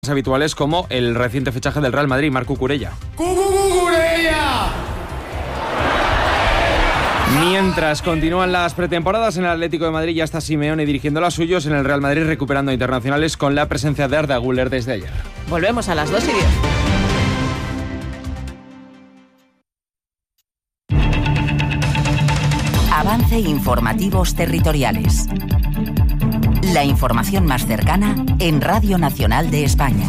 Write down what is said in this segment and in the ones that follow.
habituales como el reciente fichaje del Real Madrid, Marc Cucurella. Mientras continúan las pretemporadas, en el Atlético de Madrid ya está Simeone dirigiendo las suyos, en el Real Madrid recuperando internacionales con la presencia de Arda Güler desde ayer. Volvemos a las 2:10. Avance Informativos Territoriales. La información más cercana en Radio Nacional de España.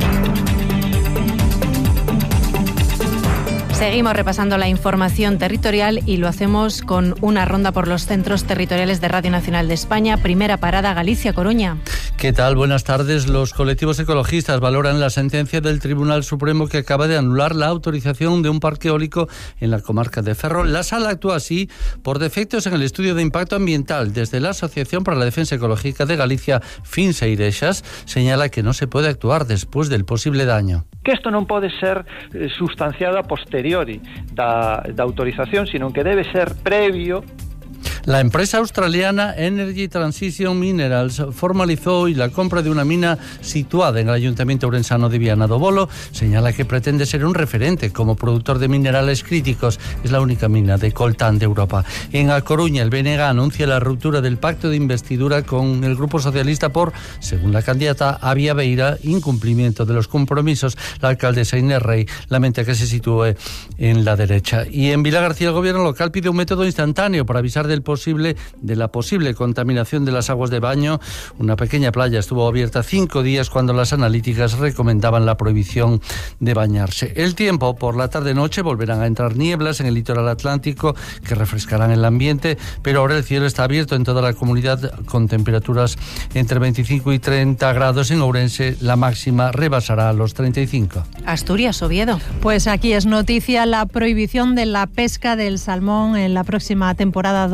Seguimos repasando la información territorial y lo hacemos con una ronda por los centros territoriales de Radio Nacional de España. Primera parada, Galicia-Coruña. ¿Qué tal? Buenas tardes. Los colectivos ecologistas valoran la sentencia del Tribunal Supremo que acaba de anular la autorización de un parque eólico en la comarca de Ferrol. La sala actúa así por defectos en el estudio de impacto ambiental. Desde la Asociación para la Defensa Ecológica de Galicia, Finsa Irexas, señala que no se puede actuar después del posible daño. Que isto non pode ser sustanciado a posteriori da autorización, sino que debe ser previo. La empresa australiana Energy Transition Minerals formalizó hoy la compra de una mina situada en el Ayuntamiento Ourensano de Viana do Bolo. Señala que pretende ser un referente como productor de minerales críticos. Es la única mina de coltán de Europa. En A Coruña, el BNG anuncia la ruptura del pacto de investidura con el Grupo Socialista por, según la candidata Avia Beira, incumplimiento de los compromisos. La alcaldesa Inés Rey lamenta que se sitúe en la derecha. Y en Vilagarcía, el gobierno local pide un método instantáneo para avisar de la posible contaminación de las aguas de baño. Una pequeña playa estuvo abierta 5 días cuando las analíticas recomendaban la prohibición de bañarse. El tiempo, por la tarde-noche volverán a entrar nieblas en el litoral atlántico que refrescarán el ambiente, pero ahora el cielo está abierto en toda la comunidad con temperaturas entre 25 y 30 grados. En Ourense la máxima rebasará los 35. Asturias, Oviedo. Pues aquí es noticia la prohibición de la pesca del salmón en la próxima temporada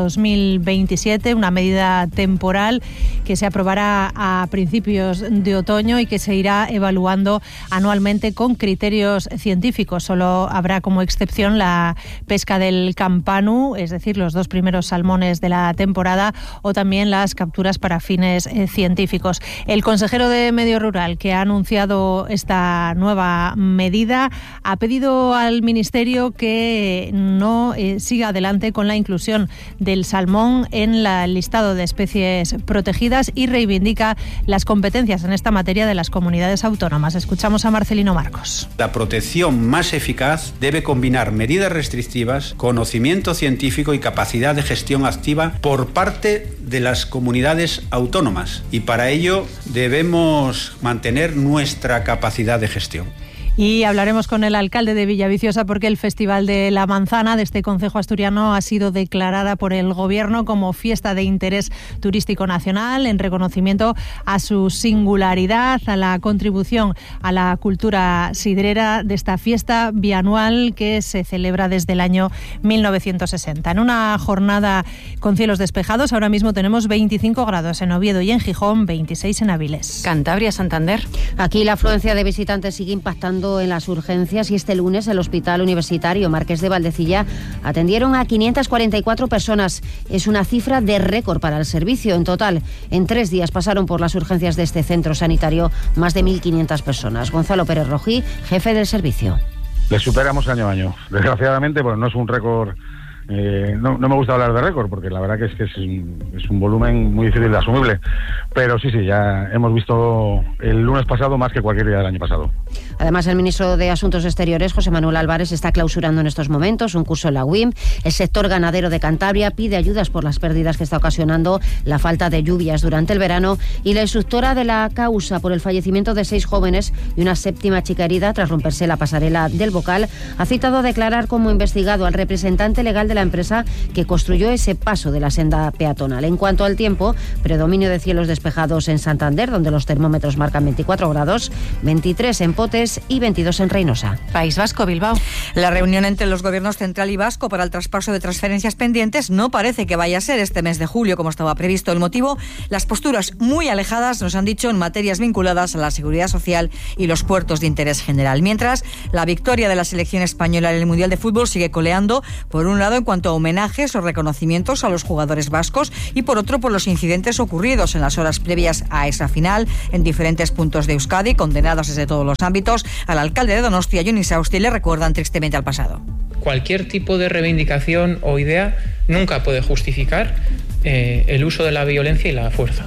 2027, una medida temporal que se aprobará a principios de otoño y que se irá evaluando anualmente con criterios científicos. Solo habrá como excepción la pesca del campanu, es decir, los 2 primeros salmones de la temporada, o también las capturas para fines científicos. El consejero de Medio Rural, que ha anunciado esta nueva medida, ha pedido al Ministerio que no siga adelante con la inclusión del salmón en el listado de especies protegidas y reivindica las competencias en esta materia de las comunidades autónomas. Escuchamos a Marcelino Marcos. La protección más eficaz debe combinar medidas restrictivas, conocimiento científico y capacidad de gestión activa por parte de las comunidades autónomas, y para ello debemos mantener nuestra capacidad de gestión. Y hablaremos con el alcalde de Villaviciosa porque el Festival de la Manzana de este concejo asturiano ha sido declarada por el Gobierno como fiesta de interés turístico nacional en reconocimiento a su singularidad, a la contribución a la cultura sidrera de esta fiesta bianual que se celebra desde el año 1960. En una jornada con cielos despejados, ahora mismo tenemos 25 grados en Oviedo y en Gijón, 26 en Avilés. Cantabria, Santander. Aquí la afluencia de visitantes sigue impactando en las urgencias y este lunes el Hospital Universitario Marqués de Valdecilla atendieron a 544 personas. Es una cifra de récord para el servicio. En total, en 3 días pasaron por las urgencias de este centro sanitario más de 1.500 personas. Gonzalo Pérez Rojí, jefe del servicio. Le superamos año a año. Desgraciadamente, no es un récord. No me gusta hablar de récord porque la verdad que es un volumen muy difícil de asumible, pero sí, ya hemos visto el lunes pasado más que cualquier día del año pasado. Además, el ministro de Asuntos Exteriores, José Manuel Álvarez, está clausurando en estos momentos un curso en la UIM. El sector ganadero de Cantabria pide ayudas por las pérdidas que está ocasionando la falta de lluvias durante el verano, y la instructora de la causa por el fallecimiento de 6 jóvenes y una 7ª chica herida tras romperse la pasarela del Bocal ha citado a declarar como investigado al representante legal de la empresa que construyó ese paso de la senda peatonal. En cuanto al tiempo, predominio de cielos despejados en Santander, donde los termómetros marcan 24 grados, 23 en Potes y 22 en Reynosa. País Vasco, Bilbao. La reunión entre los gobiernos central y vasco para el traspaso de transferencias pendientes no parece que vaya a ser este mes de julio como estaba previsto. El motivo, las posturas muy alejadas, nos han dicho, en materias vinculadas a la seguridad social y los puertos de interés general. Mientras, la victoria de la selección española en el Mundial de Fútbol sigue coleando, por un lado, en cuanto a homenajes o reconocimientos a los jugadores vascos y por otro por los incidentes ocurridos en las horas previas a esa final en diferentes puntos de Euskadi, condenados desde todos los ámbitos. Al alcalde de Donostia, Jon Izausti, le recuerdan tristemente al pasado. Cualquier tipo de reivindicación o idea nunca puede justificar el uso de la violencia y la fuerza.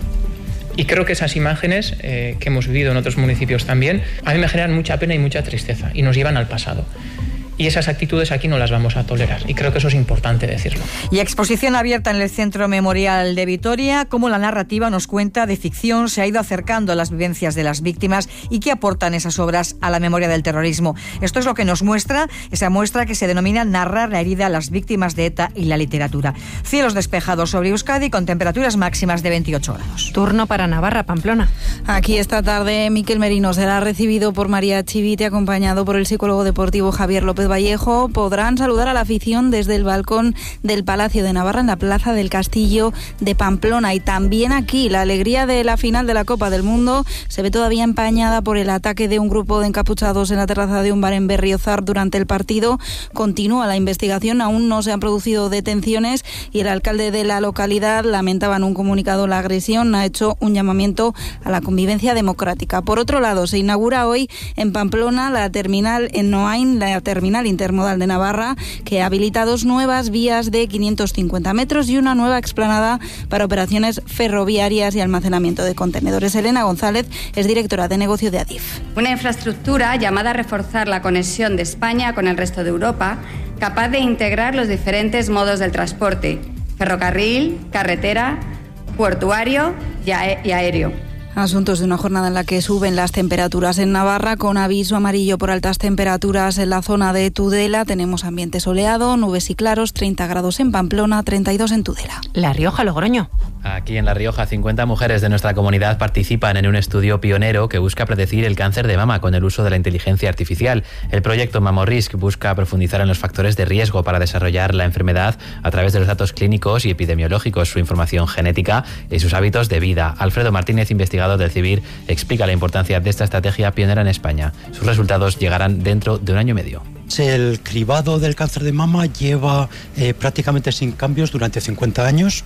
Y creo que esas imágenes que hemos vivido en otros municipios también, a mí me generan mucha pena y mucha tristeza y nos llevan al pasado. Y esas actitudes aquí no las vamos a tolerar. Y creo que eso es importante decirlo. Y exposición abierta en el Centro Memorial de Vitoria, cómo la narrativa nos cuenta de ficción se ha ido acercando a las vivencias de las víctimas y qué aportan esas obras a la memoria del terrorismo. Esto es lo que nos muestra esa muestra que se denomina Narrar la herida a las víctimas de ETA y la literatura. Cielos despejados sobre Euskadi con temperaturas máximas de 28 grados. Turno para Navarra, Pamplona. Aquí esta tarde Miquel Merino será recibido por María Chivite, acompañado por el psicólogo deportivo Javier López Vallejo. Podrán saludar a la afición desde el balcón del Palacio de Navarra en la Plaza del Castillo de Pamplona. Y también aquí la alegría de la final de la Copa del Mundo se ve todavía empañada por el ataque de un grupo de encapuchados en la terraza de un bar en Berriozar durante el partido. Continúa la investigación, aún no se han producido detenciones y el alcalde de la localidad lamentaba en un comunicado la agresión, ha hecho un llamamiento a la convivencia democrática. Por otro lado, se inaugura hoy en Pamplona la terminal en Noain, la terminal intermodal de Navarra, que habilita 2 nuevas vías de 550 metros y una nueva explanada para operaciones ferroviarias y almacenamiento de contenedores. Elena González es directora de negocio de Adif. Una infraestructura llamada a reforzar la conexión de España con el resto de Europa, capaz de integrar los diferentes modos del transporte: ferrocarril, carretera, portuario y aéreo. Asuntos de una jornada en la que suben las temperaturas en Navarra, con aviso amarillo por altas temperaturas en la zona de Tudela. Tenemos ambiente soleado, nubes y claros, 30 grados en Pamplona, 32 en Tudela. La Rioja, Logroño. Aquí en La Rioja, 50 mujeres de nuestra comunidad participan en un estudio pionero que busca predecir el cáncer de mama con el uso de la inteligencia artificial. El proyecto Mamorisk busca profundizar en los factores de riesgo para desarrollar la enfermedad a través de los datos clínicos y epidemiológicos, su información genética y sus hábitos de vida. Alfredo Martínez, investigador del CIVIR, explica la importancia de esta estrategia pionera en España. Sus resultados llegarán dentro de 1 año y medio. El cribado del cáncer de mama lleva prácticamente sin cambios durante 50 años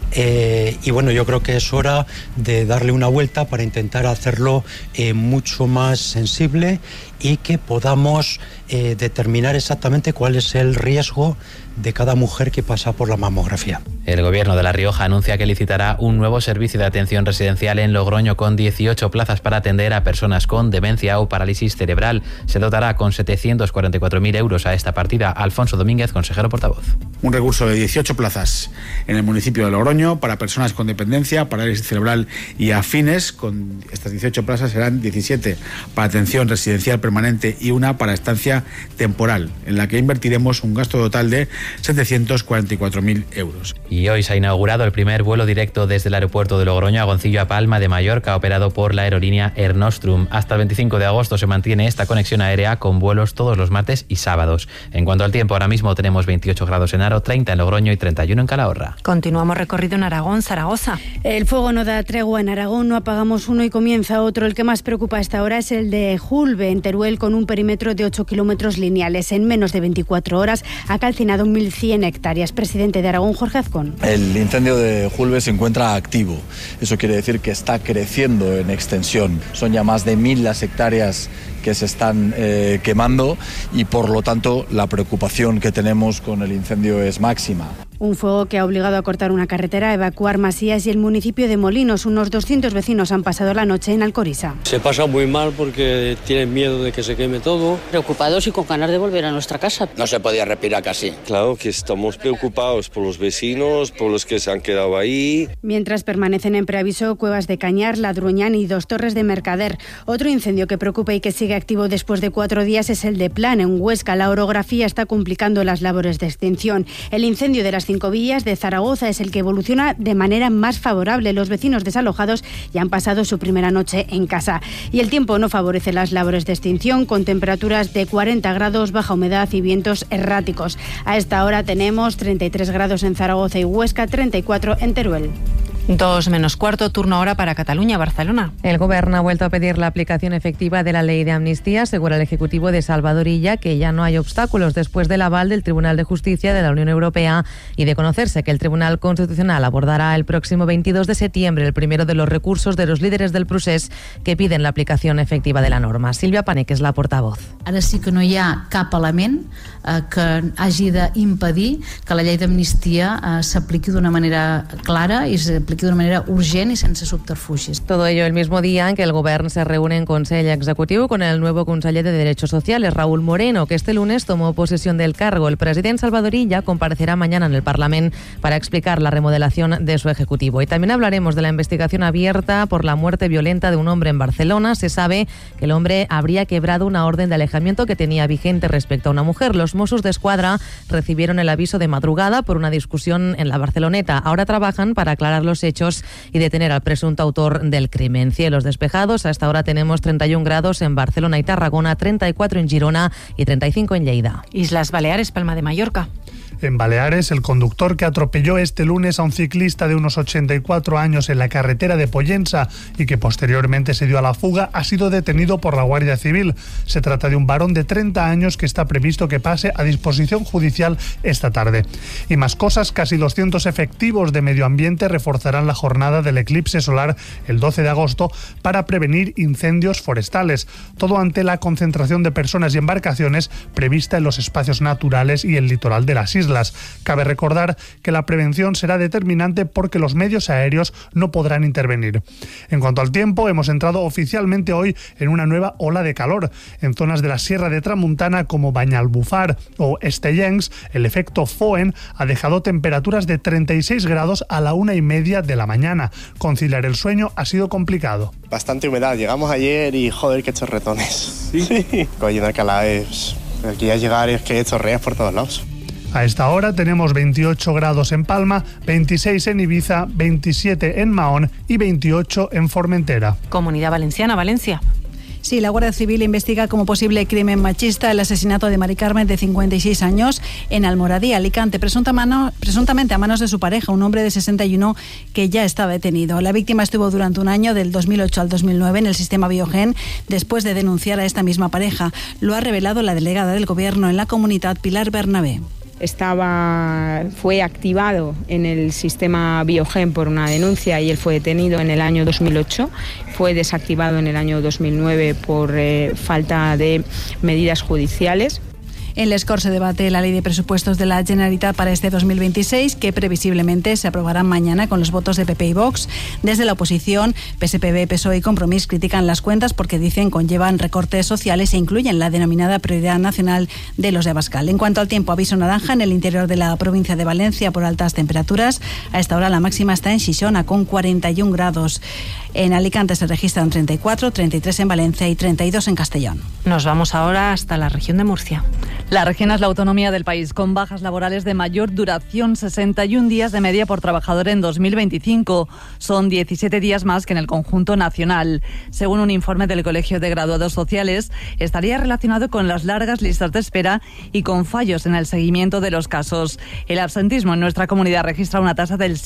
y bueno, yo creo que es hora de darle una vuelta para intentar hacerlo mucho más sensible y que podamos determinar exactamente cuál es el riesgo de cada mujer que pasa por la mamografía. El gobierno de La Rioja anuncia que licitará un nuevo servicio de atención residencial en Logroño con 18 plazas para atender a personas con demencia o parálisis cerebral. Se dotará con 744.000 euros a esta partida. Alfonso Domínguez, consejero portavoz. Un recurso de 18 plazas en el municipio de Logroño para personas con dependencia, parálisis cerebral y afines. Con estas 18 plazas serán 17 para atención residencial permanente y 1 para estancia temporal, en la que invertiremos un gasto total de 744.000 euros. Y hoy se ha inaugurado el primer vuelo directo desde el aeropuerto de Logroño a Goncillo a Palma de Mallorca, operado por la aerolínea Air Nostrum. Hasta el 25 de agosto se mantiene esta conexión aérea con vuelos todos los martes y sábados. En cuanto al tiempo, ahora mismo tenemos 28 grados en Haro, 30 en Logroño y 31 en Calahorra. Continuamos recorrido en Aragón, Zaragoza. El fuego no da tregua en Aragón, no apagamos uno y comienza otro. El que más preocupa a esta hora es el de Julbe, en Teruel, con un perímetro de 8 kilómetros lineales. En menos de 24 horas ha calcinado 1.100 hectáreas. Presidente de Aragón, Jorge Azcón. El incendio de Julbe se encuentra activo. Eso quiere decir que está creciendo en extensión. Son ya más de 1.000 las hectáreas que se están quemando y por lo tanto la preocupación que tenemos con el incendio es máxima. Un fuego que ha obligado a cortar una carretera, a evacuar Masías y el municipio de Molinos. Unos 200 vecinos han pasado la noche en Alcoriza. Se pasa muy mal porque tienen miedo de que se queme todo. Preocupados y con ganas de volver a nuestra casa. No se podía respirar casi. Claro que estamos preocupados por los vecinos, por los que se han quedado ahí. Mientras permanecen en preaviso Cuevas de Cañar, Ladruñán y 2 Torres de Mercader. Otro incendio que preocupa y que sigue activo después de 4 días es el de Plan, en Huesca. La orografía está complicando las labores de extinción. El incendio de las 5 villas de Zaragoza es el que evoluciona de manera más favorable. Los vecinos desalojados ya han pasado su primera noche en casa. Y el tiempo no favorece las labores de extinción, con temperaturas de 40 grados, baja humedad y vientos erráticos. A esta hora tenemos 33 grados en Zaragoza y Huesca, 34 en Teruel. 2:45, turno ahora para Cataluña, Barcelona. El Gobierno ha vuelto a pedir la aplicación efectiva de la ley de amnistía, asegura el Ejecutivo de Salvador Illa, que ya no hay obstáculos después del aval del Tribunal de Justicia de la Unión Europea y de conocerse que el Tribunal Constitucional abordará el próximo 22 de septiembre el primero de los recursos de los líderes del procés que piden la aplicación efectiva de la norma. Silvia Panek és la portavoz. Ara sí que no hi ha cap element que hagi d'impedir que la llei d'amnistia s'apliqui d'una manera clara i s'apliqui d'una manera urgent y sense subterfugis. Todo ello el mismo día en que el Gobierno se reúne en Consell Executiu con el nuevo conseller de Derechos Sociales, Raúl Moreno, que este lunes tomó posesión del cargo. El presidente Salvador Illa comparecerá mañana en el Parlamento para explicar la remodelación de su ejecutivo. Y también hablaremos de la investigación abierta por la muerte violenta de un hombre en Barcelona. Se sabe que el hombre habría quebrado una orden de alejamiento que tenía vigente respecto a una mujer. Los Mossos d'Esquadra recibieron el aviso de madrugada por una discusión en la Barceloneta. Ahora trabajan para aclarar los hechos y detener al presunto autor del crimen. Cielos despejados, a esta hora tenemos 31 grados en Barcelona y Tarragona, 34 en Girona y 35 en Lleida. Islas Baleares, Palma de Mallorca. En Baleares, el conductor que atropelló este lunes a un ciclista de unos 84 años en la carretera de Pollensa y que posteriormente se dio a la fuga ha sido detenido por la Guardia Civil. Se trata de un varón de 30 años que está previsto que pase a disposición judicial esta tarde. Y más cosas, casi 200 efectivos de medio ambiente reforzarán la jornada del eclipse solar el 12 de agosto para prevenir incendios forestales. Todo ante la concentración de personas y embarcaciones prevista en los espacios naturales y el litoral de las islas. Cabe recordar que la prevención será determinante porque los medios aéreos no podrán intervenir. En cuanto al tiempo, hemos entrado oficialmente hoy en una nueva ola de calor. En zonas de la Sierra de Tramuntana como Banyalbufar o Estellencs, el efecto Foehn ha dejado temperaturas de 36 grados a la 1:30 de la mañana. Conciliar el sueño ha sido complicado. Bastante humedad. Llegamos ayer y joder, qué chorretones. Sí. Coño, de Alcalá es... Aquí a llegar es que chorreas por todos lados. A esta hora tenemos 28 grados en Palma, 26 en Ibiza, 27 en Mahón y 28 en Formentera. Comunidad Valenciana, Valencia. Sí, la Guardia Civil investiga como posible crimen machista el asesinato de Mari Carmen, de 56 años, en Almoradí, Alicante, presuntamente a manos de su pareja, un hombre de 61 que ya estaba detenido. La víctima estuvo durante un año, del 2008 al 2009, en el sistema Biogen, después de denunciar a esta misma pareja. Lo ha revelado la delegada del Gobierno en la comunidad, Pilar Bernabé. Fue activado en el sistema Biogen por una denuncia y él fue detenido en el año 2008, fue desactivado en el año 2009 por falta de medidas judiciales. En Les Corts se debate la ley de presupuestos de la Generalitat para este 2026, que previsiblemente se aprobará mañana con los votos de PP y Vox. Desde la oposición, PSPB, PSOE y Compromís critican las cuentas porque dicen conllevan recortes sociales e incluyen la denominada prioridad nacional de los de Abascal. En cuanto al tiempo, aviso naranja en el interior de la provincia de Valencia por altas temperaturas. A esta hora la máxima está en Xixona con 41 grados. En Alicante se registran 34, 33 en Valencia y 32 en Castellón. Nos vamos ahora hasta la región de Murcia. La región es la autonomía del país, con bajas laborales de mayor duración, 61 días de media por trabajador en 2025. Son 17 días más que en el conjunto nacional. Según un informe del Colegio de Graduados Sociales, estaría relacionado con las largas listas de espera y con fallos en el seguimiento de los casos. El absentismo en nuestra comunidad registra una tasa del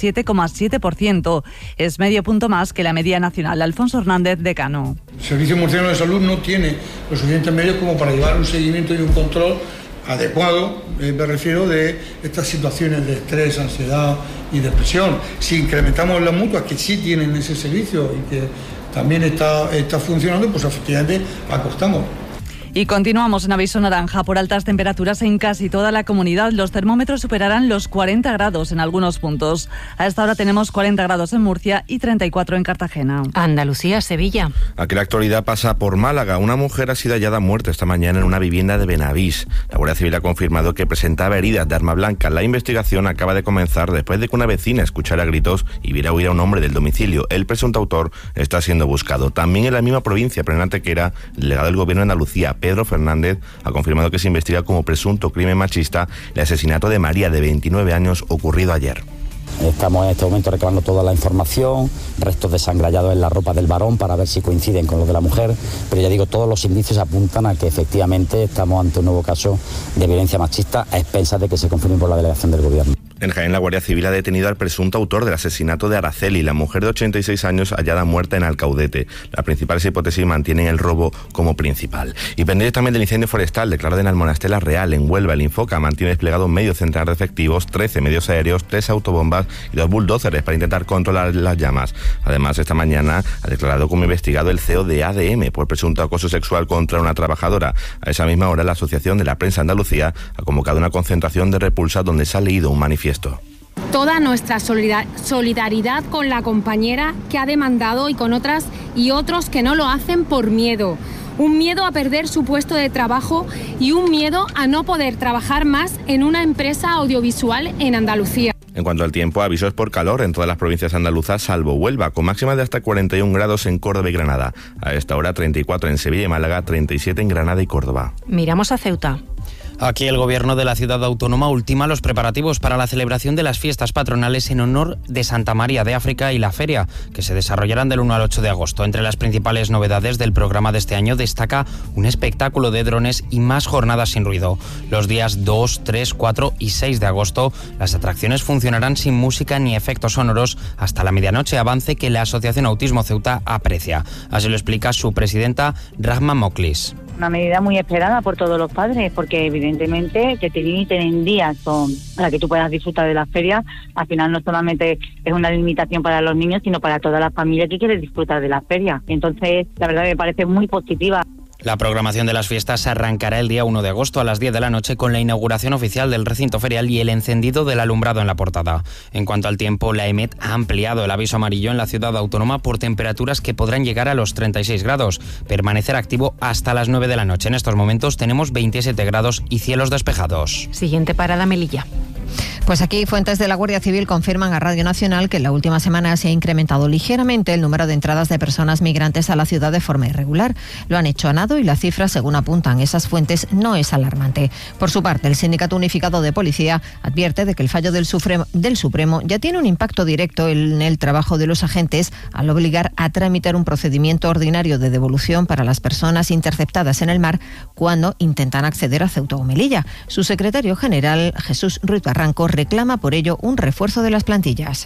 7,7%. Es medio punto más que la media nacional. Alfonso Hernández, decano. El Servicio Murciano de Salud no tiene los suficientes medios como para llevar un seguimiento y un control adecuado, me refiero, de estas situaciones de estrés, ansiedad y depresión. Si incrementamos las mutuas que sí tienen ese servicio y que también está funcionando, pues efectivamente acostamos. Y continuamos en aviso naranja por altas temperaturas en casi toda la comunidad. Los termómetros superarán los 40 grados en algunos puntos. A esta hora tenemos 40 grados en Murcia y 34 en Cartagena. Andalucía, Sevilla. Aquí la actualidad pasa por Málaga. Una mujer ha sido hallada muerta esta mañana en una vivienda de Benavís. La Guardia Civil ha confirmado que presentaba heridas de arma blanca. La investigación acaba de comenzar después de que una vecina escuchara gritos y viera huir a un hombre del domicilio. El presunto autor está siendo buscado. También en la misma provincia, pero en Antequera, el delegado del Gobierno de Andalucía, Pedro Fernández, ha confirmado que se investiga como presunto crimen machista el asesinato de María, de 29 años, ocurrido ayer. Estamos en este momento recabando toda la información, restos desangrallados en la ropa del varón para ver si coinciden con los de la mujer, pero ya digo, todos los indicios apuntan a que efectivamente estamos ante un nuevo caso de violencia machista a expensas de que se confirme por la delegación del Gobierno. En Jaén, la Guardia Civil ha detenido al presunto autor del asesinato de Araceli, la mujer de 86 años hallada muerta en Alcaudete. Las principales hipótesis mantienen el robo como principal. Y pendientes también del incendio forestal declarado en Almonastela Real, en Huelva. El Infoca mantiene desplegado medio centenar de efectivos, 13 medios aéreos, 3 autobombas y 2 bulldozers para intentar controlar las llamas. Además, esta mañana ha declarado como investigado el CEO de ADM por presunto acoso sexual contra una trabajadora. A esa misma hora, la Asociación de la Prensa Andalucía ha convocado una concentración de repulsa donde se ha leído un manifiesto. Toda nuestra solidaridad con la compañera que ha demandado y con otras y otros que no lo hacen por miedo. Un miedo a perder su puesto de trabajo y un miedo a no poder trabajar más en una empresa audiovisual en Andalucía. En cuanto al tiempo, avisos por calor en todas las provincias andaluzas, salvo Huelva, con máximas de hasta 41 grados en Córdoba y Granada. A esta hora 34 en Sevilla y Málaga, 37 en Granada y Córdoba. Miramos a Ceuta. Aquí el gobierno de la ciudad autónoma ultima los preparativos para la celebración de las fiestas patronales en honor de Santa María de África y la feria, que se desarrollarán del 1 al 8 de agosto. Entre las principales novedades del programa de este año destaca un espectáculo de drones y más jornadas sin ruido. Los días 2, 3, 4 y 6 de agosto las atracciones funcionarán sin música ni efectos sonoros hasta la medianoche, avance que la Asociación Autismo Ceuta aprecia. Así lo explica su presidenta, Rahma Moklis. Una medida muy esperada por todos los padres, porque evidentemente que te limiten en días para que tú puedas disfrutar de la feria, al final no solamente es una limitación para los niños, sino para toda la familia que quiere disfrutar de la feria. Entonces, la verdad me parece muy positiva. La programación de las fiestas arrancará el día 1 de agosto a las 10 de la noche con la inauguración oficial del recinto ferial y el encendido del alumbrado en la portada. En cuanto al tiempo, la EMET ha ampliado el aviso amarillo en la ciudad autónoma por temperaturas que podrán llegar a los 36 grados. Permanecer activo hasta las 9 de la noche. En estos momentos tenemos 27 grados y cielos despejados. Siguiente parada, Melilla. Pues aquí fuentes de la Guardia Civil confirman a Radio Nacional que en la última semana se ha incrementado ligeramente el número de entradas de personas migrantes a la ciudad de forma irregular. Lo han hecho a nado y la cifra, según apuntan esas fuentes, no es alarmante. Por su parte, el Sindicato Unificado de Policía advierte de que el fallo del Supremo ya tiene un impacto directo en el trabajo de los agentes al obligar a tramitar un procedimiento ordinario de devolución para las personas interceptadas en el mar cuando intentan acceder a Ceuta o Melilla. Su secretario general, Jesús Ruiz Barranco, reclama por ello un refuerzo de las plantillas.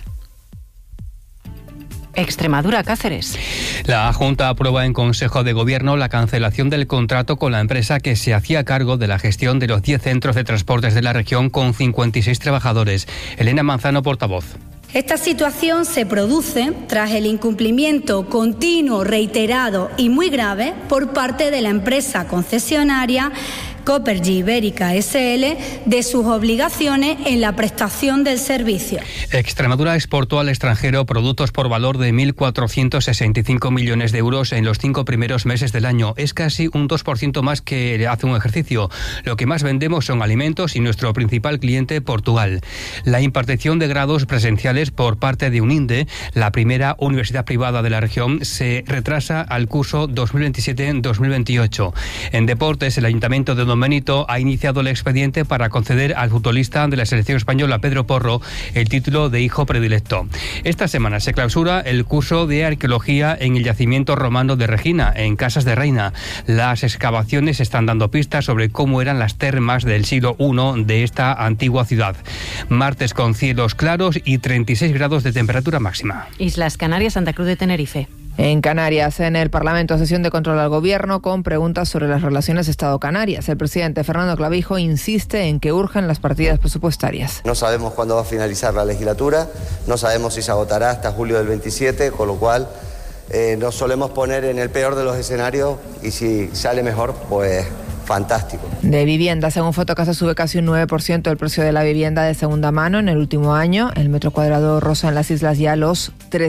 Extremadura, Cáceres. La Junta aprueba en Consejo de Gobierno la cancelación del contrato con la empresa que se hacía cargo de la gestión de los 10 centros de transportes de la región con 56 trabajadores. Elena Manzano, portavoz. Esta situación se produce tras el incumplimiento continuo, reiterado y muy grave por parte de la empresa concesionaria Copergy Ibérica SL de sus obligaciones en la prestación del servicio. Extremadura exportó al extranjero productos por valor de 1.465 millones de euros en los 5 primeros meses del año. Es casi un 2% más que hace un ejercicio. Lo que más vendemos son alimentos y nuestro principal cliente, Portugal. La impartición de grados presenciales por parte de UNINDE, la primera universidad privada de la región, se retrasa al curso 2027-2028. En deportes, el Ayuntamiento de Benito ha iniciado el expediente para conceder al futbolista de la selección española Pedro Porro el título de hijo predilecto. Esta semana se clausura el curso de arqueología en el yacimiento romano de Regina, en Casas de Reina. Las excavaciones están dando pistas sobre cómo eran las termas del siglo I de esta antigua ciudad. Martes con cielos claros y 36 grados de temperatura máxima. Islas Canarias, Santa Cruz de Tenerife. En Canarias, en el Parlamento, sesión de control al Gobierno con preguntas sobre las relaciones Estado-Canarias. El presidente Fernando Clavijo insiste en que urgen las partidas presupuestarias. No sabemos cuándo va a finalizar la legislatura, no sabemos si se agotará hasta julio del 27, con lo cual nos solemos poner en el peor de los escenarios y si sale mejor, pues fantástico. De vivienda, según Fotocasa, sube casi un 9% el precio de la vivienda de segunda mano en el último año. El metro cuadrado rosa en las islas ya los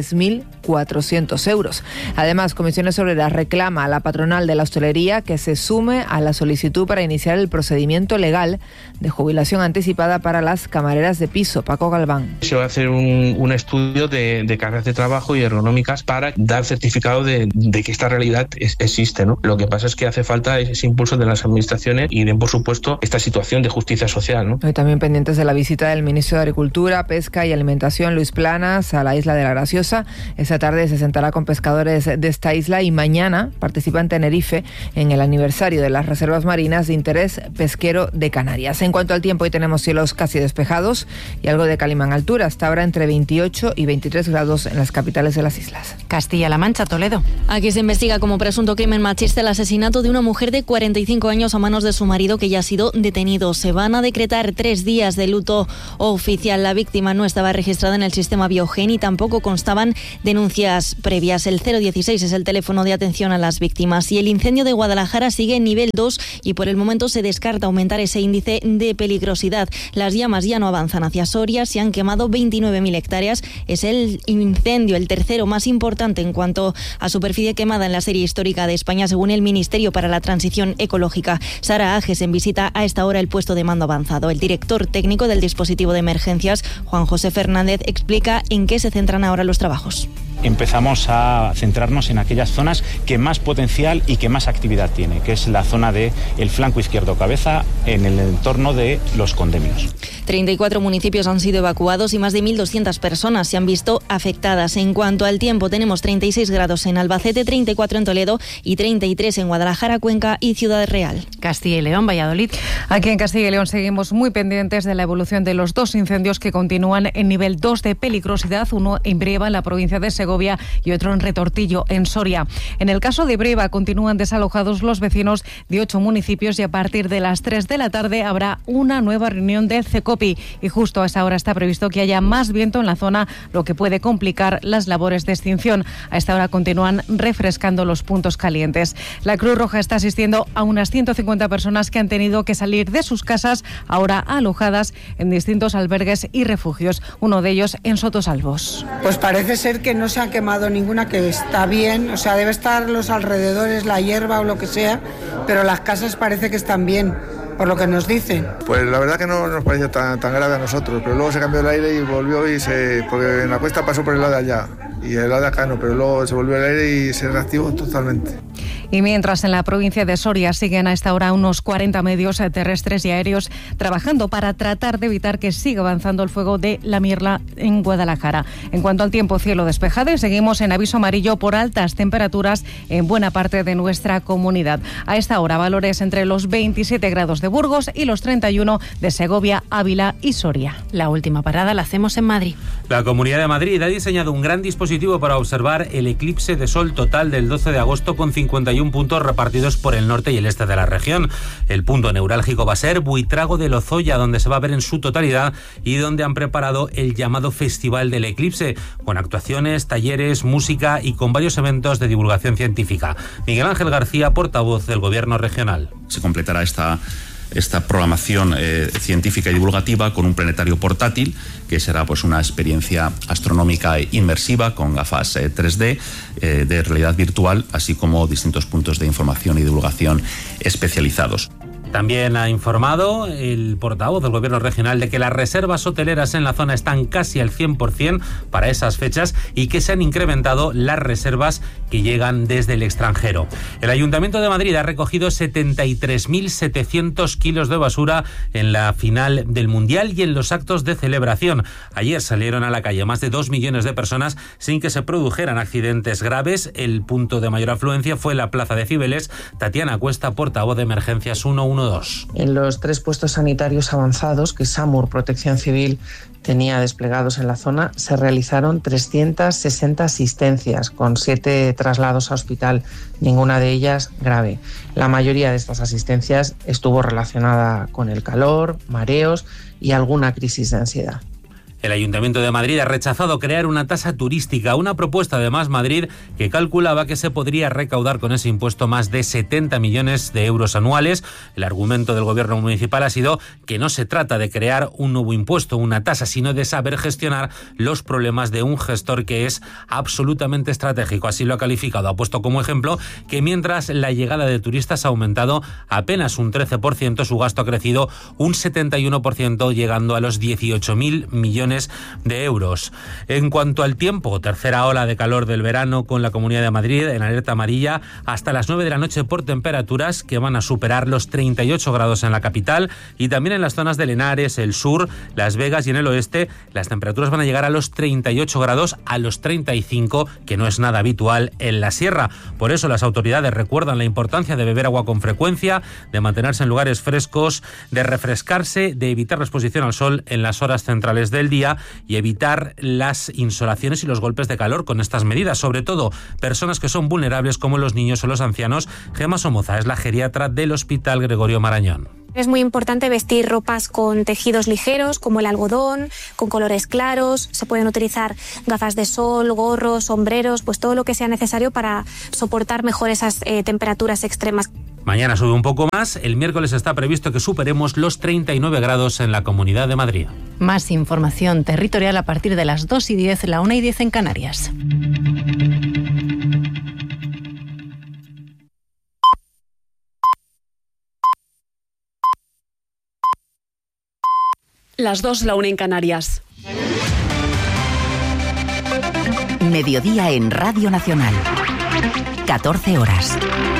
3.400 euros. Además, Comisiones Obreras reclama a la patronal de la hostelería que se sume a la solicitud para iniciar el procedimiento legal de jubilación anticipada para las camareras de piso. Paco Galván. Se va a hacer un estudio de cargas de trabajo y ergonómicas para dar certificado de que esta realidad existe, ¿no? Lo que pasa es que hace falta ese impulso de las administraciones y den, por supuesto, esta situación de justicia social, ¿no? Hoy también pendientes de la visita del ministro de Agricultura, Pesca y Alimentación, Luis Planas, a la isla de La Graciosa. Esa Esta tarde se sentará con pescadores de esta isla y mañana participa en Tenerife en el aniversario de las reservas marinas de interés pesquero de Canarias. En cuanto al tiempo, hoy tenemos cielos casi despejados y algo de calima en altura. Hasta ahora entre 28 y 23 grados en las capitales de las islas. Castilla-La Mancha, Toledo. Aquí se investiga como presunto crimen machista el asesinato de una mujer de 45 años a manos de su marido, que ya ha sido detenido. Se van a decretar 3 días de luto oficial. La víctima no estaba registrada en el sistema Biogen y tampoco constaban denuncias previas. El 016 es el teléfono de atención a las víctimas. Y el incendio de Guadalajara sigue en nivel 2 y por el momento se descarta aumentar ese índice de peligrosidad. Las llamas ya no avanzan hacia Soria, se han quemado 29.000 hectáreas. Es el incendio, el tercero más importante en cuanto a superficie quemada en la serie histórica de España, según el Ministerio para la Transición Ecológica. Sara Ages en visita a esta hora el puesto de mando avanzado. El director técnico del dispositivo de emergencias, Juan José Fernández, explica en qué se centran ahora los trabajos. Empezamos a centrarnos en aquellas zonas que más potencial y que más actividad tiene, que es la zona del flanco izquierdo cabeza en el entorno de los condemios. 34 municipios han sido evacuados y más de 1.200 personas se han visto afectadas. En cuanto al tiempo, tenemos 36 grados en Albacete, 34 en Toledo y 33 en Guadalajara, Cuenca y Ciudad Real. Castilla y León, Valladolid. Aquí en Castilla y León seguimos muy pendientes de la evolución de los 2 incendios que continúan en nivel 2 de peligrosidad, uno en Brieva, en la provincia de Segovia, y otro en Retortillo, en Soria. En el caso de Brieva, continúan desalojados los vecinos de 8 municipios y a partir de las 3 de la tarde habrá una nueva reunión del CECOPI. Y justo a esa hora está previsto que haya más viento en la zona, lo que puede complicar las labores de extinción. A esta hora continúan refrescando los puntos calientes. La Cruz Roja está asistiendo a unas 150 personas que han tenido que salir de sus casas, ahora alojadas en distintos albergues y refugios. Uno de ellos en Sotosalvos. Pues parece ser que no se ha quemado ninguna, que está bien, o sea, debe estar los alrededores, la hierba o lo que sea, pero las casas parece que están bien, por lo que nos dicen. Pues la verdad que no nos pareció tan grave a nosotros, pero luego se cambió el aire y volvió porque en la cuesta pasó por el lado de allá y el lado de acá no, pero luego se volvió el aire y se reactivó totalmente. Y mientras en la provincia de Soria siguen a esta hora unos 40 medios terrestres y aéreos trabajando para tratar de evitar que siga avanzando el fuego de la Mirla en Guadalajara. En cuanto al tiempo, cielo despejado y seguimos en aviso amarillo por altas temperaturas en buena parte de nuestra comunidad. A esta hora valores entre los 27 grados de Burgos y los 31 de Segovia, Ávila y Soria. La última parada la hacemos en Madrid. La Comunidad de Madrid ha diseñado un gran dispositivo para observar el eclipse de sol total del 12 de agosto con 51 puntos repartidos por el norte y el este de la región. El punto neurálgico va a ser Buitrago de Lozoya, donde se va a ver en su totalidad y donde han preparado el llamado Festival del Eclipse, con actuaciones, talleres, música y con varios eventos de divulgación científica. Miguel Ángel García, portavoz del Gobierno regional. Se completará esta programación científica y divulgativa con un planetario portátil, que será pues una experiencia astronómica inmersiva con gafas 3D de realidad virtual, así como distintos puntos de información y divulgación especializados. También ha informado el portavoz del Gobierno regional de que las reservas hoteleras en la zona están casi al 100% para esas fechas y que se han incrementado las reservas que llegan desde el extranjero. El Ayuntamiento de Madrid ha recogido 73.700 kilos de basura en la final del Mundial y en los actos de celebración. Ayer salieron a la calle más de 2 millones de personas sin que se produjeran accidentes graves. El punto de mayor afluencia fue la Plaza de Cibeles. Tatiana Cuesta, portavoz de Emergencias 112. En los 3 puestos sanitarios avanzados que SAMUR Protección Civil tenía desplegados en la zona, se realizaron 360 asistencias con 7 traslados a hospital, ninguna de ellas grave. La mayoría de estas asistencias estuvo relacionada con el calor, mareos y alguna crisis de ansiedad. El Ayuntamiento de Madrid ha rechazado crear una tasa turística, una propuesta de Más Madrid que calculaba que se podría recaudar con ese impuesto más de 70 millones de euros anuales. El argumento del Gobierno municipal ha sido que no se trata de crear un nuevo impuesto, una tasa, sino de saber gestionar los problemas de un gestor que es absolutamente estratégico. Así lo ha calificado. Ha puesto como ejemplo que mientras la llegada de turistas ha aumentado apenas un 13%, su gasto ha crecido un 71%, llegando a los 18.000 millones millones de euros. En cuanto al tiempo, tercera ola de calor del verano con la Comunidad de Madrid en alerta amarilla hasta las 9 de la noche por temperaturas que van a superar los 38 grados en la capital y también en las zonas de Henares, el sur, Las Vegas y en el oeste. Las temperaturas van a llegar a los 38 grados, a los 35, que no es nada habitual en la sierra. Por eso las autoridades recuerdan la importancia de beber agua con frecuencia, de mantenerse en lugares frescos, de refrescarse, de evitar la exposición al sol en las horas centrales del día y evitar las insolaciones y los golpes de calor con estas medidas. Sobre todo, personas que son vulnerables como los niños o los ancianos. Gemma Somoza es la geriatra del Hospital Gregorio Marañón. Es muy importante vestir ropas con tejidos ligeros, como el algodón, con colores claros. Se pueden utilizar gafas de sol, gorros, sombreros, pues todo lo que sea necesario para soportar mejor esas temperaturas extremas. Mañana sube un poco más. El miércoles está previsto que superemos los 39 grados en la Comunidad de Madrid. Más información territorial a partir de las 2:10, la 1:10 en Canarias. Las 2, la 1 en Canarias. Mediodía en Radio Nacional. 14 horas.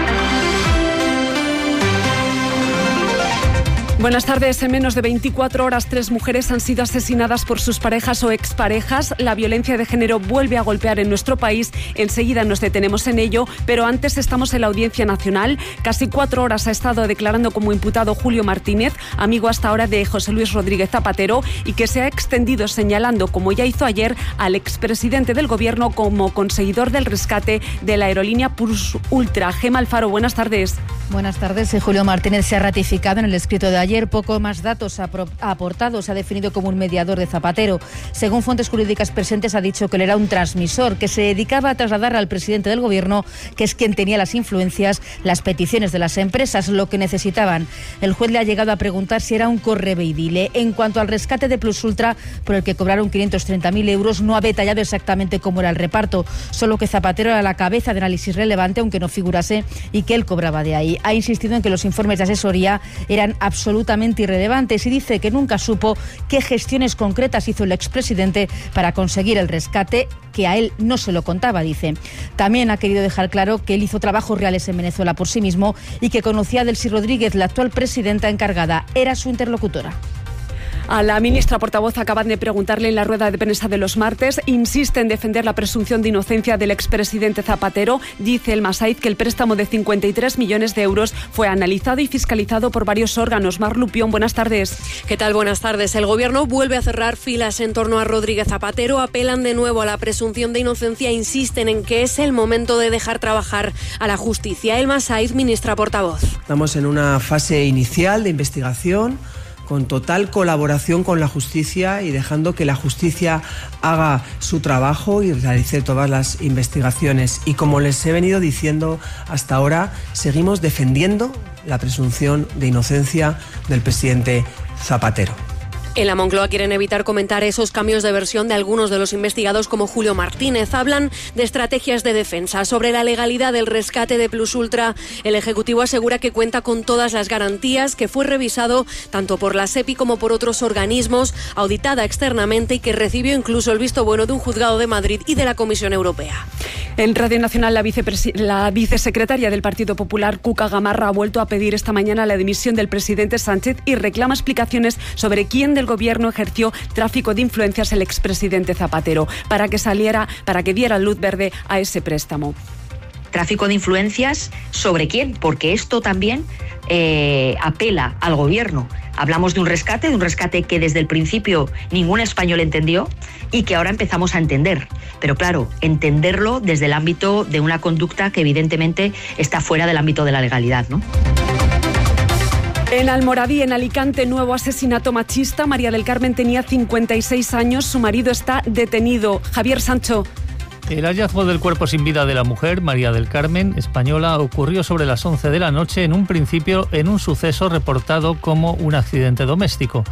Buenas tardes. En menos de 24 horas, 3 mujeres han sido asesinadas por sus parejas o exparejas. La violencia de género vuelve a golpear en nuestro país. Enseguida nos detenemos en ello, pero antes estamos en la Audiencia Nacional. Casi 4 horas ha estado declarando como imputado Julio Martínez, amigo hasta ahora de José Luis Rodríguez Zapatero, y que se ha extendido señalando, como ya hizo ayer, al expresidente del Gobierno como conseguidor del rescate de la aerolínea Plus Ultra. Gema Alfaro, buenas tardes. Buenas tardes. Julio Martínez se ha ratificado en el escrito de ayer. Poco más datos ha aportado. Se ha definido como un mediador de Zapatero. Según fuentes jurídicas presentes, ha dicho que él era un transmisor que se dedicaba a trasladar al presidente del Gobierno, que es quien tenía las influencias, las peticiones de las empresas, lo que necesitaban. El juez le ha llegado a preguntar si era un correveidile. En cuanto al rescate de Plus Ultra, por el que cobraron 530.000 euros, no ha detallado exactamente cómo era el reparto, solo que Zapatero era la cabeza de análisis relevante, aunque no figurase, y que él cobraba de ahí. Ha insistido en que los informes de asesoría eran absolutamente irrelevantes y dice que nunca supo qué gestiones concretas hizo el expresidente para conseguir el rescate, que a él no se lo contaba, dice. También ha querido dejar claro que él hizo trabajos reales en Venezuela por sí mismo y que conocía a Delcy Rodríguez, la actual presidenta encargada. Era su interlocutora. A la ministra portavoz acaban de preguntarle en la rueda de prensa de los martes. Insiste en defender la presunción de inocencia del expresidente Zapatero. Dice el Masaiz que el préstamo de 53 millones de euros fue analizado y fiscalizado por varios órganos. Mar Lupión, buenas tardes. ¿Qué tal? Buenas tardes. El Gobierno vuelve a cerrar filas en torno a Rodríguez Zapatero. Apelan de nuevo a la presunción de inocencia. Insisten en que es el momento de dejar trabajar a la justicia. El Masaiz, ministra portavoz. Estamos en una fase inicial de investigación, con total colaboración con la justicia y dejando que la justicia haga su trabajo y realice todas las investigaciones. Y como les he venido diciendo hasta ahora, seguimos defendiendo la presunción de inocencia del presidente Zapatero. En la Moncloa quieren evitar comentar esos cambios de versión de algunos de los investigados como Julio Martínez. Hablan de estrategias de defensa. Sobre la legalidad del rescate de Plus Ultra, el Ejecutivo asegura que cuenta con todas las garantías, que fue revisado tanto por la SEPI como por otros organismos, auditada externamente y que recibió incluso el visto bueno de un juzgado de Madrid y de la Comisión Europea. En Radio Nacional, la vicesecretaria del Partido Popular, Cuca Gamarra, ha vuelto a pedir esta mañana la dimisión del presidente Sánchez y reclama explicaciones sobre quién del Gobierno ejerció tráfico de influencias el expresidente Zapatero para que diera luz verde a ese préstamo. ¿Tráfico de influencias sobre quién? Porque esto también apela al Gobierno. Hablamos de un rescate que desde el principio ningún español entendió y que ahora empezamos a entender. Pero claro, entenderlo desde el ámbito de una conducta que evidentemente está fuera del ámbito de la legalidad, ¿no? En Almoradí, en Alicante, nuevo asesinato machista. María del Carmen tenía 56 años, su marido está detenido. Javier Sancho. El hallazgo del cuerpo sin vida de la mujer, María del Carmen, española, ocurrió sobre las 11 de la noche, en un principio en un suceso reportado como un accidente doméstico.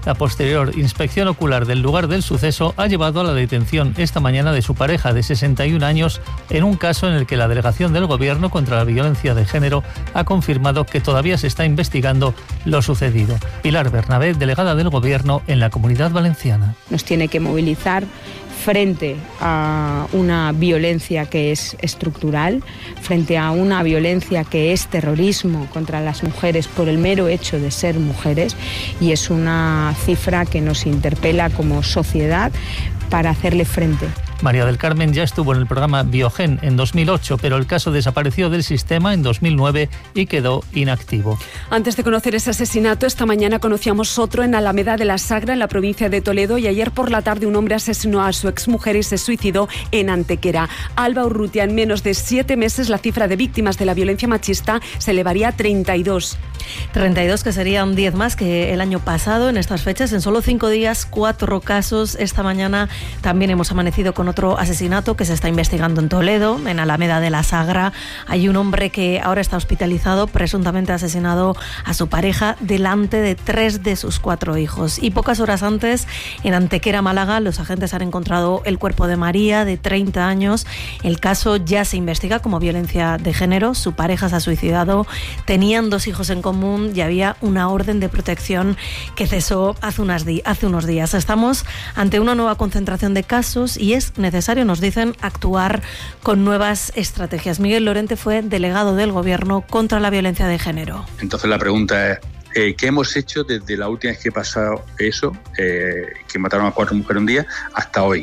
La posterior inspección ocular del lugar del suceso ha llevado a la detención esta mañana de su pareja de 61 años en un caso en el que la Delegación del Gobierno contra la Violencia de Género ha confirmado que todavía se está investigando lo sucedido. Pilar Bernabé, delegada del Gobierno en la Comunidad Valenciana. Nos tiene que movilizar frente a una violencia que es estructural, frente a una violencia que es terrorismo contra las mujeres por el mero hecho de ser mujeres, y es una cifra que nos interpela como sociedad para hacerle frente. María del Carmen ya estuvo en el programa Biogen en 2008, pero el caso desapareció del sistema en 2009 y quedó inactivo. Antes de conocer ese asesinato, esta mañana conocíamos otro en Alameda de la Sagra, en la provincia de Toledo, y ayer por la tarde un hombre asesinó a su exmujer y se suicidó en Antequera. Alba Urrutia, en menos de 7 meses la cifra de víctimas de la violencia machista se elevaría a 32. 32, que serían 10 más que el año pasado en estas fechas. En solo 5 días, 4 casos. Esta mañana también hemos amanecido con otro asesinato que se está investigando en Toledo, en Alameda de la Sagra. Hay un hombre que ahora está hospitalizado, presuntamente asesinado a su pareja delante de 3 de sus 4 hijos. Y pocas horas antes, en Antequera, Málaga, los agentes han encontrado el cuerpo de María, de 30 años. El caso ya se investiga como violencia de género. Su pareja se ha suicidado. Tenían 2 hijos en común y había una orden de protección que cesó hace unos días. Estamos ante una nueva concentración de casos y es necesario, nos dicen, actuar con nuevas estrategias. Miguel Lorente fue delegado del Gobierno contra la violencia de género. Entonces la pregunta es, ¿qué hemos hecho desde la última vez que pasó eso, que mataron a 4 mujeres un día, hasta hoy?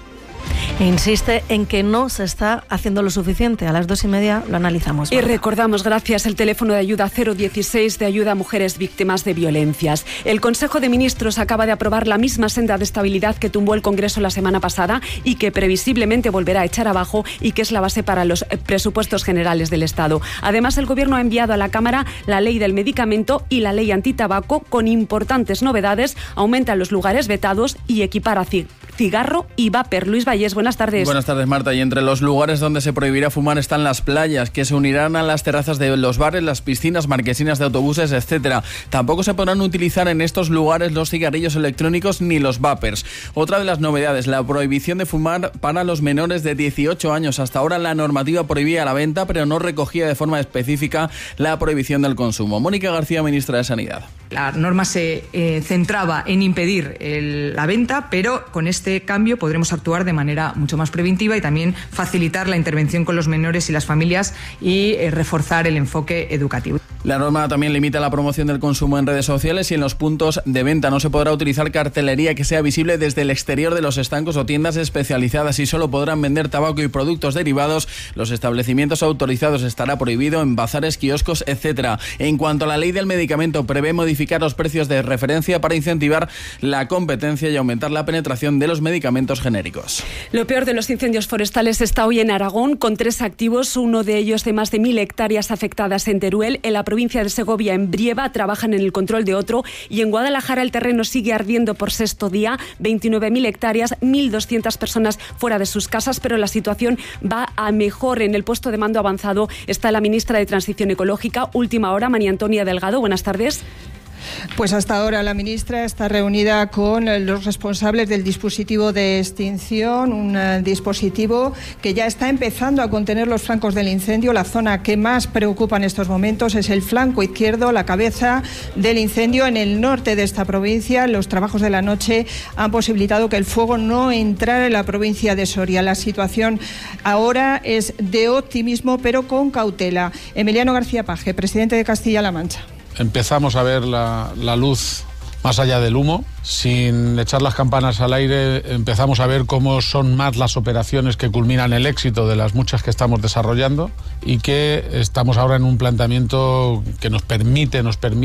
E insiste en que no se está haciendo lo suficiente. A las 2:30 lo analizamos. Y recordamos, gracias, el teléfono de ayuda 016 de ayuda a mujeres víctimas de violencias. El Consejo de Ministros acaba de aprobar la misma senda de estabilidad que tumbó el Congreso la semana pasada y que previsiblemente volverá a echar abajo, y que es la base para los presupuestos generales del Estado. Además, el Gobierno ha enviado a la Cámara la ley del medicamento y la ley antitabaco con importantes novedades. Aumenta los lugares vetados y equipara cigarro y vapor. Luis Vallés, buenas tardes. Buenas tardes, Marta. Y entre los lugares donde se prohibirá fumar están las playas, que se unirán a las terrazas de los bares, las piscinas, marquesinas de autobuses, etcétera. Tampoco se podrán utilizar en estos lugares los cigarrillos electrónicos ni los vapers. Otra de las novedades, la prohibición de fumar para los menores de 18 años. Hasta ahora la normativa prohibía la venta, pero no recogía de forma específica la prohibición del consumo. Mónica García, ministra de Sanidad. La norma se centraba en impedir la venta, pero con este cambio podremos actuar de manera mucho más preventiva y también facilitar la intervención con los menores y las familias y reforzar el enfoque educativo. La norma también limita la promoción del consumo en redes sociales y en los puntos de venta. No se podrá utilizar cartelería que sea visible desde el exterior de los estancos o tiendas especializadas y solo podrán vender tabaco y productos derivados. Los establecimientos autorizados estará prohibido en bazares, kioscos, etcétera. En cuanto a la ley del medicamento, prevé modificar los precios de referencia para incentivar la competencia y aumentar la penetración de los medicamentos genéricos. Lo peor de los incendios forestales está hoy en Aragón, con 3 activos, uno de ellos de más de 1.000 hectáreas afectadas en Teruel. En la provincia de Segovia, en Brieva, trabajan en el control de otro, y en Guadalajara el terreno sigue ardiendo por 6º día, 29.000 hectáreas, 1.200 personas fuera de sus casas, pero la situación va a mejor. En el puesto de mando avanzado está la ministra de Transición Ecológica. Última hora, María Antonia Delgado, buenas tardes. Pues hasta ahora la ministra está reunida con los responsables del dispositivo de extinción, un dispositivo que ya está empezando a contener los flancos del incendio. La zona que más preocupa en estos momentos es el flanco izquierdo, la cabeza del incendio en el norte de esta provincia. Los trabajos de la noche han posibilitado que el fuego no entrara en la provincia de Soria. La situación ahora es de optimismo, pero con cautela. Emiliano García Paje, presidente de Castilla-La Mancha. Empezamos a ver la luz más allá del humo. Sin echar las campanas al aire, empezamos a ver cómo son más las operaciones que culminan el éxito de las muchas que estamos desarrollando, y que estamos ahora en un planteamiento que nos permite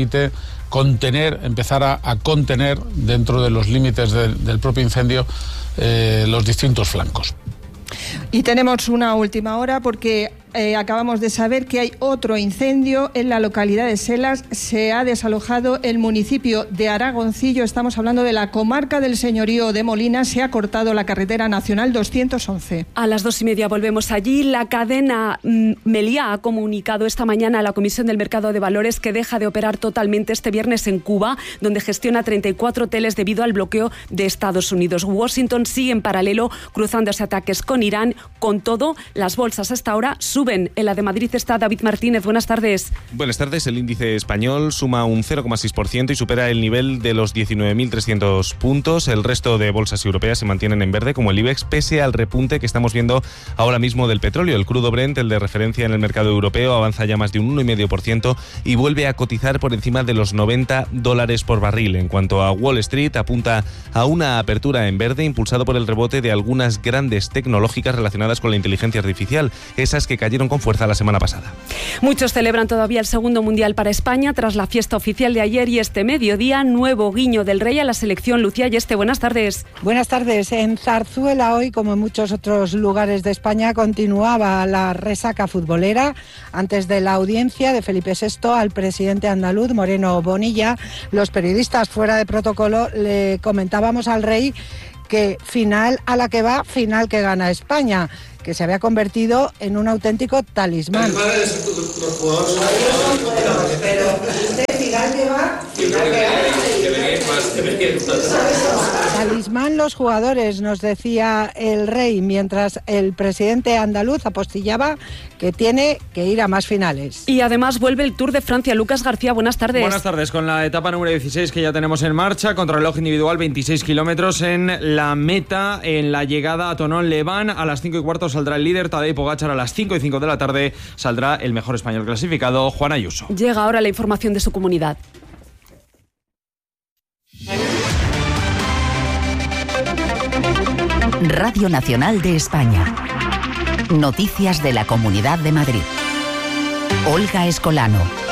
contener, empezar a contener dentro de los límites del propio incendio los distintos flancos. Y tenemos una última hora porque acabamos de saber que hay otro incendio en la localidad de Selas. Se ha desalojado el municipio de Aragoncillo. Estamos hablando de la comarca del Señorío de Molina. Se ha cortado la carretera nacional 211. A las 2:30 volvemos allí. La cadena Meliá ha comunicado esta mañana a la Comisión del Mercado de Valores que deja de operar totalmente este viernes en Cuba, donde gestiona 34 hoteles debido al bloqueo de Estados Unidos. Washington sigue en paralelo cruzándose ataques con Irán. Con todo, las bolsas hasta ahora suben. En la de Madrid está David Martínez. Buenas tardes. Buenas tardes. El índice español suma un 0,6% y supera el nivel de los 19.300 puntos. El resto de bolsas europeas se mantienen en verde, como el IBEX, pese al repunte que estamos viendo ahora mismo del petróleo. El crudo Brent, el de referencia en el mercado europeo, avanza ya más de un 1,5% y vuelve a cotizar por encima de los $90 por barril. En cuanto a Wall Street, apunta a una apertura en verde impulsado por el rebote de algunas grandes tecnológicas relacionadas con la inteligencia artificial, esas que cayeron con fuerza la semana pasada. Muchos celebran todavía el segundo mundial para España tras la fiesta oficial de ayer y este mediodía, nuevo guiño del Rey a la selección. Lucía Yeste, buenas tardes. Buenas tardes. En Zarzuela hoy, como en muchos otros lugares de España, continuaba la resaca futbolera. Antes de la audiencia de Felipe VI al presidente andaluz, Moreno Bonilla, los periodistas fuera de protocolo le comentábamos al Rey que final a la que va, final que gana España, que se había convertido en un auténtico talismán. Pero usted final que va, final que gana. Talismán los jugadores, nos decía el Rey, mientras el presidente andaluz apostillaba que tiene que ir a más finales. Y además vuelve el Tour de Francia. Lucas García, buenas tardes. Buenas tardes, con la etapa número 16 que ya tenemos en marcha, contrarreloj individual, 26 kilómetros en la meta, en la llegada a Tonón-Leván. A las 5:15 saldrá el líder Tadej Pogačar, a las 5:05 de la tarde saldrá el mejor español clasificado, Juan Ayuso. Llega ahora la información de su comunidad. Radio Nacional de España. Noticias de la Comunidad de Madrid. Olga Escolano.